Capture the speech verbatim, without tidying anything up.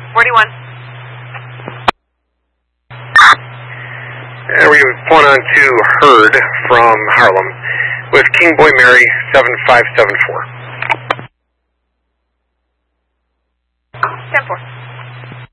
forty-one. And we're going on to Herd from Harlem with King Boy Mary seven five seven four. ten four.